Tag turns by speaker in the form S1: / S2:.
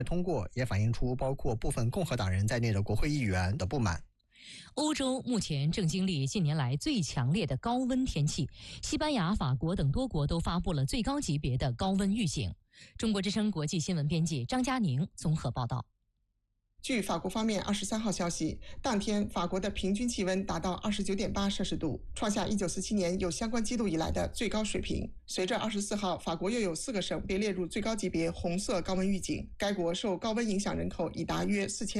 S1: 通过，也反映出包括部分共和党人在内的国会议员的不满。
S2: 欧洲目前正经历近年来最强烈的高温天气，西班牙、法国等多国都发布了最高级别的高温预警。中国之声国际新闻编辑张佳宁综合报道。
S3: 据法国方面23号消息，当天法国的平均气温达到29.8摄氏度，创下1947年有相关记录以来的最高水平。随着24号，法国又有4个省被列入最高级别红色高温预警，该国受高温影响人口已达约4000